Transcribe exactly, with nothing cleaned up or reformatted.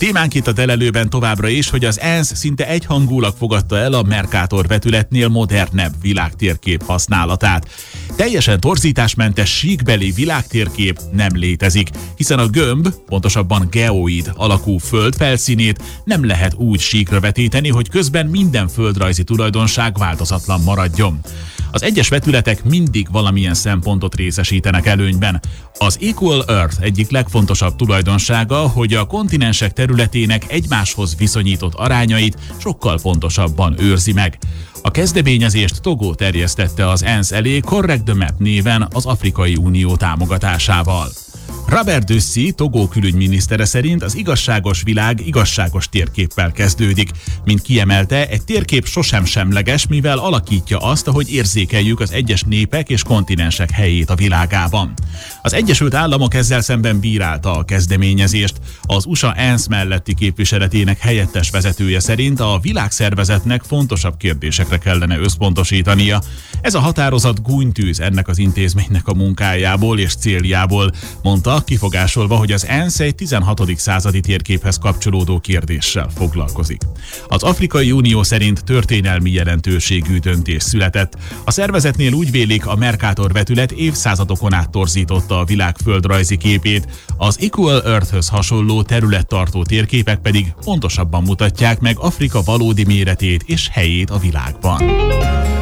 Témánk itt a telelőben továbbra is, hogy az ENSZ szinte egyhangulag fogadta el a Mercator vetületnél modernebb világtérkép használatát. Teljesen torzításmentes síkbeli világtérkép nem létezik, hiszen a gömb, pontosabban geoid alakú föld felszínét nem lehet úgy síkra vetíteni, hogy közben minden földrajzi tulajdonság változatlan maradjon. Az egyes vetületek mindig valamilyen szempontot részesítenek előnyben. Az Equal Earth egyik legfontosabb tulajdonsága, hogy a kontinensek területének egymáshoz viszonyított arányait sokkal pontosabban őrzi meg. A kezdeményezést Togo terjesztette az ENSZ elé Correct the Map néven az Afrikai Unió támogatásával. Robert Dussy, Togó külügyminisztere szerint az igazságos világ igazságos térképpel kezdődik. Mint kiemelte, egy térkép sosem semleges, mivel alakítja azt, ahogy érzékeljük az egyes népek és kontinensek helyét a világában. Az Egyesült Államok ezzel szemben bírálta a kezdeményezést. Az u es á ENSZ melletti képviseletének helyettes vezetője szerint a világszervezetnek fontosabb kérdésekre kellene összpontosítania. Ez a határozat gúnytűz ennek az intézménynek a munkájából és céljából, mondta, kifogásolva, hogy az ENSZ egy tizenhatodik századi térképhez kapcsolódó kérdéssel foglalkozik. Az Afrikai Unió szerint történelmi jelentőségű döntés született. A szervezetnél úgy vélik, a Mercator vetület évszázadokon át torzította a világ földrajzi képét, az Equal Earth-höz hasonló területtartó térképek pedig pontosabban mutatják meg Afrika valódi méretét és helyét a világban.